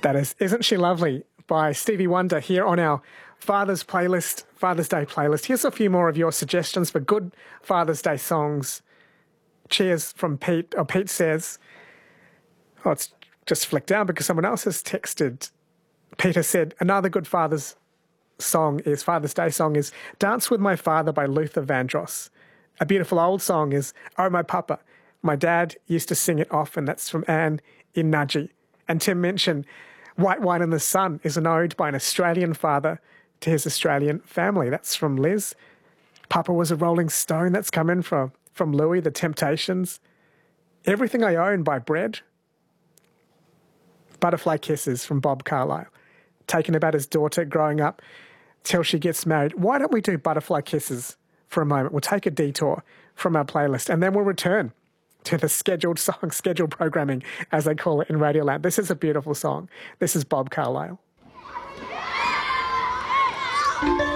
That is Isn't She Lovely by Stevie Wonder here on our Father's playlist, Father's Day playlist. Here's a few more of your suggestions for good Father's Day songs. Cheers from Pete. Pete says, it's just flicked down because someone else has texted. Peter said, another good Father's Day song is Dance With My Father by Luther Vandross. A beautiful old song is Oh My Papa. My dad used to sing it often. That's from Anne in Nudgee. And Tim mentioned White Wine in the Sun is an ode by an Australian father to his Australian family. That's from Liz. Papa Was a Rolling Stone. That's come in from Louis, The Temptations. Everything I Own by Bread. Butterfly Kisses from Bob Carlyle. Taken about his daughter growing up till she gets married. Why don't we do Butterfly Kisses for a moment? We'll take a detour from our playlist and then we'll return to the scheduled programming, as they call it in Radioland. This is a beautiful song. This is Bob Carlyle.